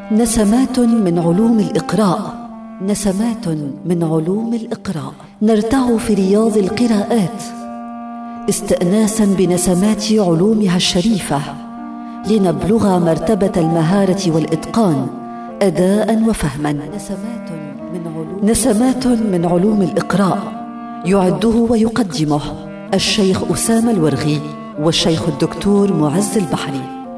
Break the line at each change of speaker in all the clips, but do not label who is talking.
نسمات من علوم الإقراء، نسمات من علوم الإقراء، نرتع في رياض القراءات استئناسا بنسمات علومها الشريفة لنبلغ مرتبة المهارة والإتقان أداء وفهما. نسمات من علوم الإقراء يعده ويقدمه الشيخ أسامة الورغي والشيخ الدكتور معز البحري.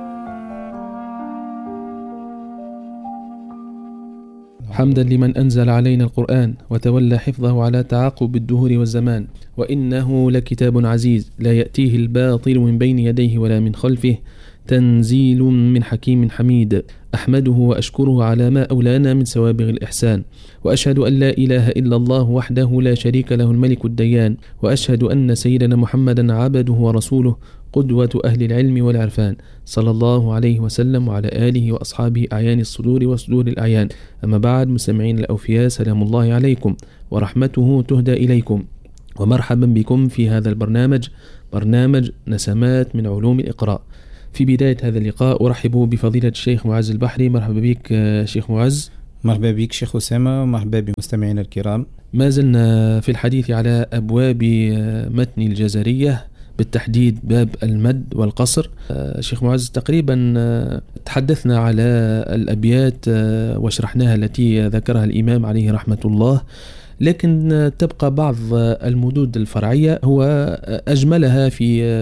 حمدا لمن أنزل علينا القرآن وتولى حفظه على تعاقب الدهور والزمان، وإنه لكتاب عزيز لا يأتيه الباطل من بين يديه ولا من خلفه، تنزيل من حكيم حميد. أحمده وأشكره على ما أولانا من سوابغ الإحسان، وأشهد أن لا إله إلا الله وحده لا شريك له الملك الديان، وأشهد أن سيدنا محمدا عبده ورسوله قدوة أهل العلم والعرفان، صلى الله عليه وسلم وعلى آله وأصحابه أعيان الصدور وصدور الأعيان. أما بعد، مستمعين الأوفياء، سلام الله عليكم ورحمته تهدى إليكم، ومرحبا بكم في هذا البرنامج، برنامج نسمات من علوم الإقراء. في بداية هذا اللقاء أرحب بفضيلة الشيخ معز البحري. مرحبا بك شيخ معز.
مرحبا بك شيخ أسامة، ومرحبا بمستمعينا الكرام.
ما زلنا في الحديث على أبواب متن الجزرية، بالتحديد باب المد والقصر. شيخ معز، تقريبا تحدثنا على الأبيات وشرحناها التي ذكرها الإمام عليه رحمة الله، لكن تبقى بعض المدود الفرعية هو أجملها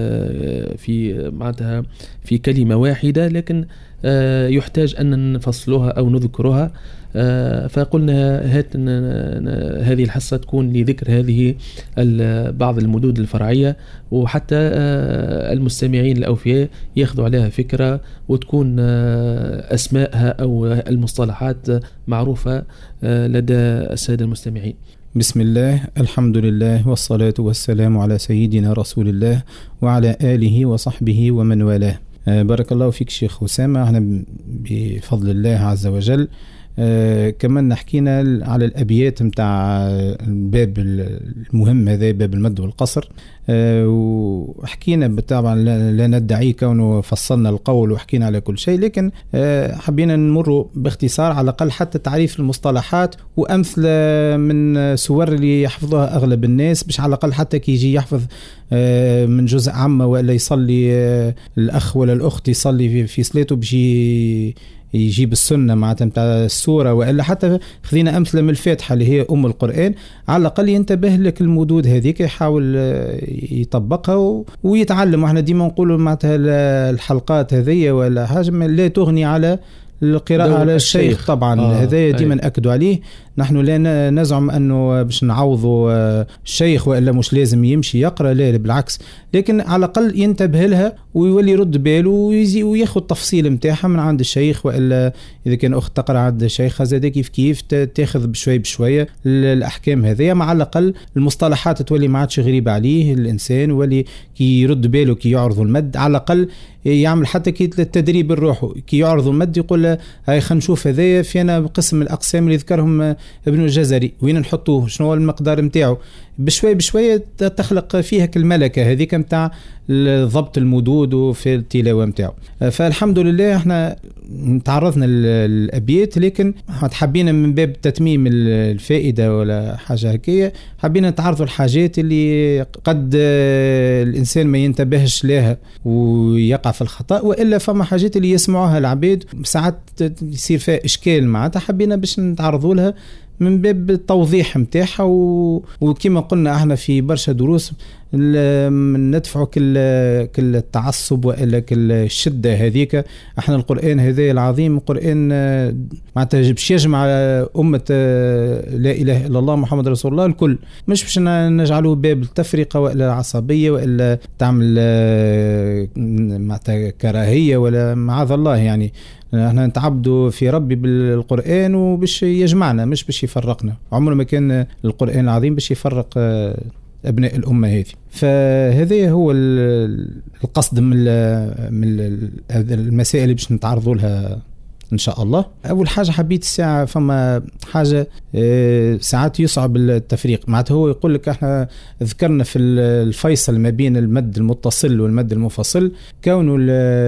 في معناتها في كلمة واحدة، لكن يحتاج أن نفصلها أو نذكرها. فقلنا هذه الحصة تكون لذكر هذه بعض المدود الفرعية، وحتى المستمعين الأوفياء ياخذوا عليها فكرة، وتكون أسماءها أو المصطلحات معروفة لدى السادة المستمعين.
بسم الله، الحمد لله، والصلاة والسلام على سيدنا رسول الله وعلى آله وصحبه ومن والاه. بارك الله فيك شيخ أسامة. احنا بفضل الله عز وجل كمان حكينا على الأبيات متاع الباب المهم هذا، باب المد والقصر، وحكينا طبعا لا ندعي كونه فصلنا القول وحكينا على كل شيء، لكن حبينا نمر باختصار على الأقل حتى تعريف المصطلحات وأمثلة من سور اللي يحفظها أغلب الناس، باش على الأقل حتى كي يجي يحفظ من جزء عامة ولا يصلي الأخ ولا الأخت يصلي في صلاته بيجي يجيب السنة معناتها نتاع السورة، وإلا حتى خذينا أمثلة من الفاتحة اللي هي أم القرآن، على الأقل ينتبه لك المدود هذيك، يحاول يطبقها ويتعلم. وإحنا ديما نقولوا معناتها الحلقات هذية ولا حاجة لا تغني على القراءة على الشيخ طبعا. هذا ديما نأكدوا عليه. نحن لا نزعم أنه باش نعوضوا الشيخ وإلا مش لازم يمشي يقرأ، لا بالعكس، لكن على الأقل ينتبه لها ويولي يرد باله وياخذ تفصيل متاعها من عند الشيخ، وإلا إذا كان أخت تقرأ عند الشيخ هذا كيف تاخذ بشوي بشوية الأحكام هذه، مع الأقل المصطلحات تولي ما عادش غريبة عليه الإنسان، ولي كي يرد باله كي يعرض المد على الأقل يعمل حتى كي التدريب الروح، كي يعرض المد يقول هاي خلينا نشوف هذايا فينا بقسم الأقسام اللي ذكرهم ابن الجزري وين نحطوه، شنو هو المقدار متاعه، بشوي بشوية تخلق فيها الملكة هذيك متاع ضبط المدود وفي التلاوة متاعه. فالحمد لله احنا تعرضنا للأبيات، لكن حبينا من باب تتميم الفائدة ولا حاجة هكية، حبينا نتعرضوا الحاجات اللي قد الإنسان ما ينتبهش لها ويقع في الخطأ، وإلا فما حاجات اللي يسمعوها العباد ساعات يصير فيها إشكال معناتها، حبينا باش نتعرضوا لها من باب التوضيح متاعها. وكما قلنا احنا في برشا دروس ندفعوا كل التعصب والا كل الشده هذيك. احنا القرآن هذا العظيم قرآن معناتها باش يجمع امه لا اله الا الله محمد رسول الله الكل، مش باش نجعلوه باب التفرقه والا العصبيه والا تعمل معناتها كراهيه ولا معاذ الله. يعني احنا نتعبدوا في ربي بالقرآن وباش يجمعنا مش باش يفرقنا. عمره ما كان القرآن العظيم باش يفرق أبناء الأمة هذه. فهذا هو القصد من المسائل اللي باش نتعرضوا لها إن شاء الله. أول حاجة حبيت الساعة فما حاجة ساعات يصعب التفريق، معناته هو يقول لك احنا ذكرنا في الفيصل ما بين المد المتصل والمد المنفصل كونه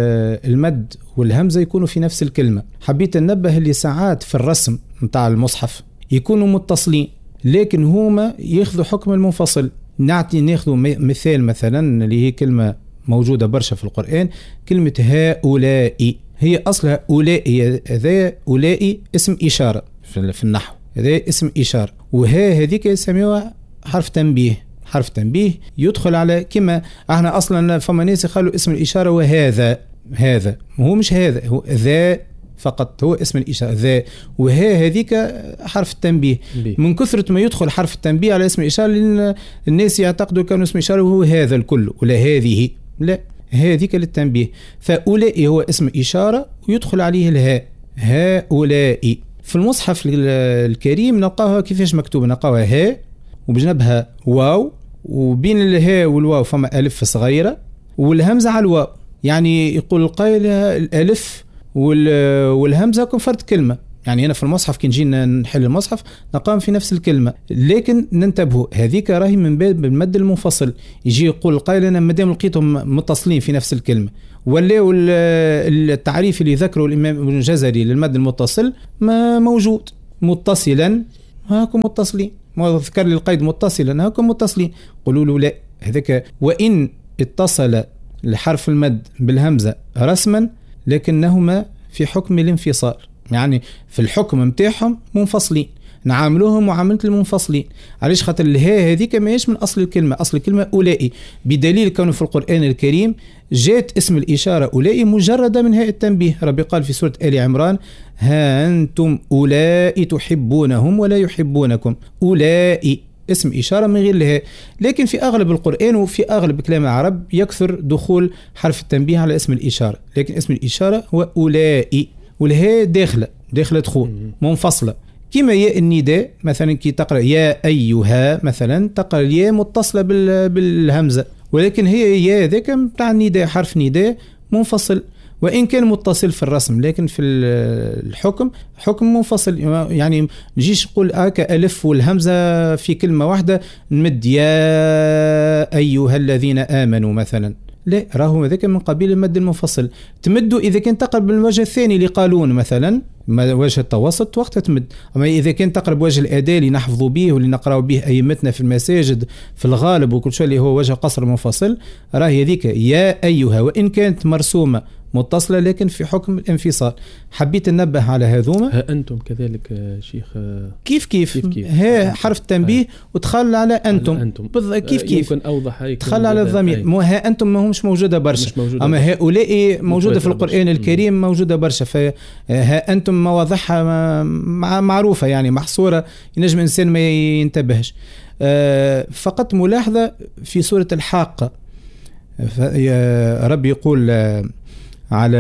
المد والهمزة يكونوا في نفس الكلمة. حبيت ننبه اللي ساعات في الرسم متاع المصحف يكونوا متصلين لكن هما ياخذوا حكم المنفصل. ناخذوا مثال مثلا اللي هي كلمة موجودة برشا في القرآن، كلمة هؤلاء، هي أصلها أولئي، هذا أولئي اسم إشارة في النحو، هذا اسم إشارة، هذيك يسميوها حرف تنبيه. حرف تنبيه يدخل على كما احنا أصلا فما ناس قالوا اسم الإشارة وهذا، هذا هو مش هذا، هو ذا فقط، هو اسم الإشارة ذا، هذيك حرف التنبيه. من كثرة ما يدخل حرف التنبيه على اسم الإشارة لأن الناس يعتقدوا كانوا اسم الإشارة وهو هذا الكل ولا هذه، لا هذيك للتنبيه. فأولئي هو اسم إشارة ويدخل عليه الهاء، هؤلاء. في المصحف الكريم نلقاها كيفاش مكتوب، نلقاها هاء وبجنبها واو، وبين الهاء والواو فما ألف صغيرة والهمزة على الواو، يعني يقول القائل الألف والهمزة كن فرد كلمة. يعني هنا في المصحف كي نجينا نحل المصحف نقام في نفس الكلمة، لكن ننتبهوا هذيك راهي من باب المد المنفصل. يجي يقول القائل أنا مادام لقيتهم متصلين في نفس الكلمة، ولا التعريف اللي ذكره الإمام ابن الجزري للمد المتصل ما موجود، متصلا هاكم متصلين، ما ذكر لي القيد متصلا هاكم متصلين. قولوا له لا، هذاك وإن اتصل الحرف المد بالهمزة رسما لكنهما في حكم الانفصال، يعني في الحكم متاعهم منفصلين، نعاملوهم معاملة المنفصلين. علاش؟ خاطر الهاء هذيك ما هيش من أصل الكلمة، أصل الكلمة أولئي، بدليل كونه في القرآن الكريم جاءت اسم الإشارة أولئي مجردة من هاء التنبيه. ربي قال في سورة آل عمران ها أنتم أولئي تحبونهم ولا يحبونكم، أولئي اسم إشارة من غير الهاء. لكن في أغلب القرآن وفي أغلب كلام العرب يكثر دخول حرف التنبيه على اسم الإشارة، لكن اسم الإشارة هو أولئي، والهاء داخلة دخول منفصلة. كما ياء النداء مثلا كي تقرأ يا أيها مثلا تقرأ الياء متصلة بالهمزة، ولكن هي يا ذاك بتاع النداء حرف نداء منفصل، وإن كان متصل في الرسم لكن في الحكم حكم منفصل. يعني نجيش نقول ألف والهمزة في كلمة واحدة نمد يا أيها الذين آمنوا مثلا، لا، راهو ذاك من قبيل المد المنفصل. تمدوا إذا كان تقرب بالوجه الثاني لقالون مثلا وجه التوسط وقتها تمد، أما إذا كان تقرب وجه الأداة اللي نحفظوا به واللي نقرأ به أئمتنا في المساجد في الغالب وكل شيء اللي هو وجه قصر منفصل، راهي ذيك يا أيها وإن كانت مرسومة متصلة لكن في حكم الانفصال. حبيت ننبه على هذوما.
ها أنتم كذلك شيخ
كيف ها حرف التنبيه وتخلى على أنتم كيف
يمكن أوضح
تخلى على الضمير. مو ها أنتم ما همش موجودة برشا، أما هؤلاء موجودة في القرآن الكريم موجودة برشا. فها أنتم مواضعها معروفة يعني محصورة، ينجم إنسان ما ينتبهش. فقط ملاحظة في سورة الحاقة رب يقول على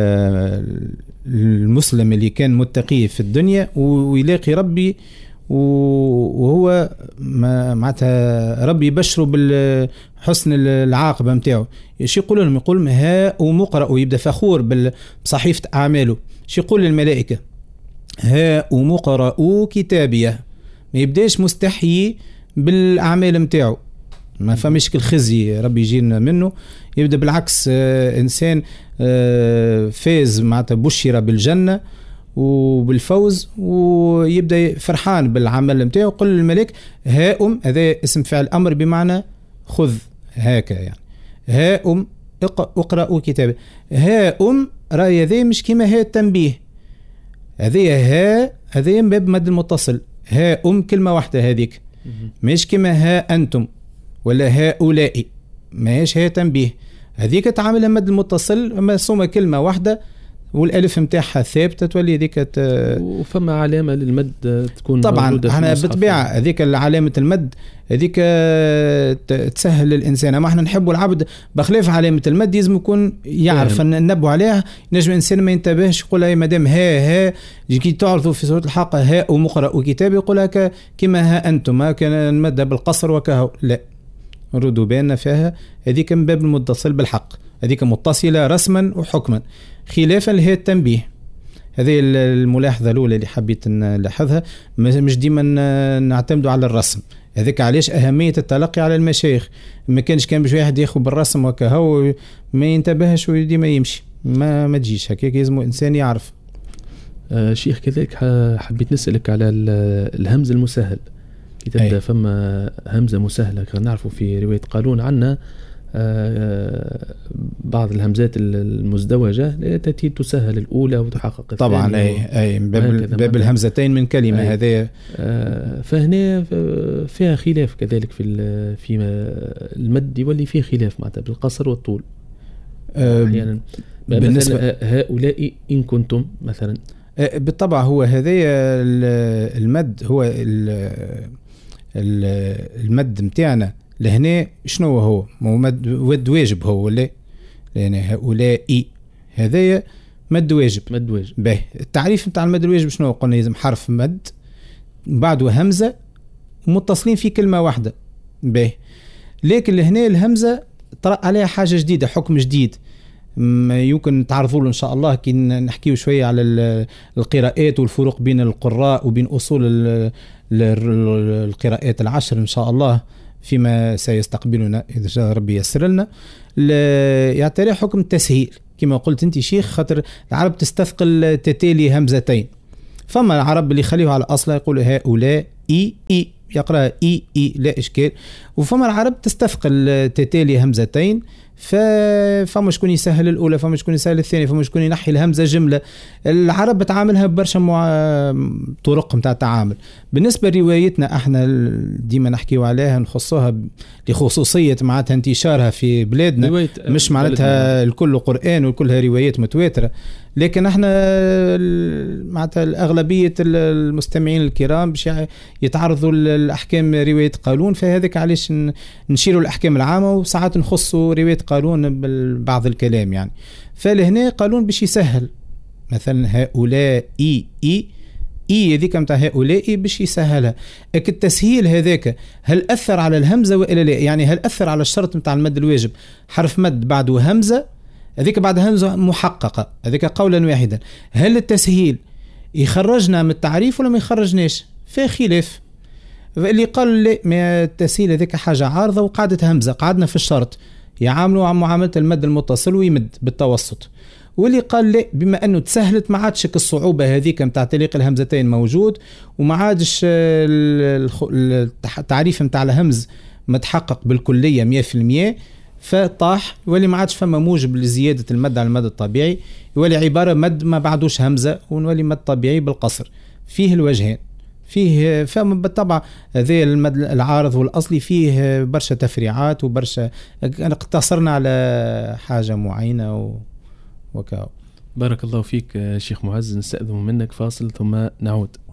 المسلم اللي كان متقي في الدنيا ويلاقي ربي وهو معناتها ربي يبشره بالحسن العاقبة متاعه. شي يقول لهم؟ يقول ها ومقرأ، ويبدأ فخور بصحيفة أعماله. شي يقول للملائكة؟ ها ومقرأ كتابيه، ما يبداش مستحيي بالأعمال متاعه، ما فمش كل خزي ربي يجينا منه، يبدأ بالعكس إنسان فاز معناتها بشر بالجنة وبالفوز، ويبدأ فرحان بالعمل متاعه. يقول للملك هاؤم، هذا اسم فعل أمر بمعنى خذ، هكا يعني هاؤم اقرأوا كتابه. هاؤم رأي ذي مش كما ها التنبيه، هذه من باب مد المتصل. هاؤم كلمة واحدة هذيك، مش كما ها أنتم ولا هؤلاء، ما هيش ها تنبيه. هذيك تعاملها مد المتصل مرسومة كلمة واحدة والالف متاعها ثابته، تولي هذيك
وفما علامه للمد تكون
طبعا. احنا بالطبيعه هذيك علامه المد هذيك تسهل للانسان، اما احنا نحبوا العبد بخلاف علامه المد لازم يكون يعرف ننبه عليها. نجم الانسان ما ينتبهش يقول اي مادام ها كي تعرضوا في سوره الحاقه ها ومقرأ وكتاب يقولها كما ها انتم، ما كان المد بالقصر وكهو، لا، ردوا بالنا فيها. هذيك من باب المتصل بالحق، هذيك متصله رسما وحكما، خلافا لهي التنبيه. هذه الملاحظة الأولى اللي حبيت نلاحظها. مش ديما نعتمدوا على الرسم، هذاك علاش أهمية التلقي على المشايخ. ما كانش كان باش واحد ياخذ بالرسم وكا هو ما ينتبهش وديما يمشي، ما تجيش هكاك، لازم إنسان يعرف.
شيخ كذلك حبيت نسألك على الهمز المسهل. كي تبدأ فما همزة مسهلة نعرفوا في رواية قالون عنا بعض الهمزات المزدوجة لا تأتي تسهل الأولى وتحقق الثانية.
طبعا أي باب الهمزتين من كلمة هذه.
فهنا فيها خلاف كذلك في المد يولي فيه خلاف معناتها بالقصر والطول أحيانا. بالنسبة هؤلاء إن كنتم مثلا
بالطبع هو هذايا المد، هو المد متاعنا لهنا شنو هو مد واجب هو ولا لأن هؤلاء هذايا مد واجب. به التعريف متاع المد الواجب شنو قلنا؟ لازم حرف مد بعده همزة متصلين في كلمة واحدة. به لكن لهنا الهمزة طرأ عليها حاجة جديدة، حكم جديد يمكن تعرضوا له إن شاء الله كي نحكيه شوية على القراءات والفروق بين القراء وبين أصول القراءات العشر إن شاء الله فيما سيستقبلنا إذا شاء ربي يسر لنا. يعتري حكم التسهيل كما قلت أنت شيخ، خاطر العرب تستثقل تتالي همزتين. فما العرب اللي يخليه على أصله يقول هؤلاء إي يقرأ إي لا إشكال. وفما العرب تستثقل تتالي همزتين، فما شكون يسهل الأولى، فما شكون يسهل الثانية، فما شكون ينحي الهمزة جملة. العرب بتعاملها ببرشا طرق متاع التعامل. بالنسبة لروايتنا احنا ديما نحكيو عليها نخصوها لخصوصية معناتها انتشارها في بلادنا، مش معناتها الكل قرآن والكلها روايات متواترة، لكن احنا معناتها الأغلبية المستمعين الكرام باش يتعرضوا للأحكام رواية قالون، فهذاك علاش نشيروا الأحكام العامة وساعات نخصوا رواية قالون ببعض الكلام يعني. فلهنا قالون باش يسهل مثلا هؤلاء إي هذيك متاع هؤلاء باش يسهلها. التسهيل هذاك هل أثر على الهمزة وإلا لا؟ يعني هل أثر على الشرط متاع المد الواجب حرف مد بعده همزة، هذيك بعد همزة محققة، هذيك قولا واحدا. هل التسهيل يخرجنا من التعريف ولا ما يخرجناش؟ في خلاف. اللي قال لا ما التسهيل هذيك حاجة عارضة وقعدت همزة، قعدنا في الشرط يعاملوا عن معاملة المد المتصل ويمد بالتوسط. واللي قال لا بما أنه تسهلت ما عادش الصعوبة هذيك متاع تليق الهمزتين موجود، وما عادش التعريف متاع الهمز متحقق بالكلية 100%، فطاح يولي ما عادش فما موجب لزيادة المد على المد الطبيعي، يولي عبارة مد ما بعدوش همزة ونولي مد طبيعي بالقصر. فيه الوجهين، فيه فما بالطبع هذا المد العارض والأصلي فيه برشا تفريعات وبرشا اقتصرنا على حاجة معينة وكاو.
بارك الله فيك شيخ معز، نستأذن منك فاصل ثم نعود.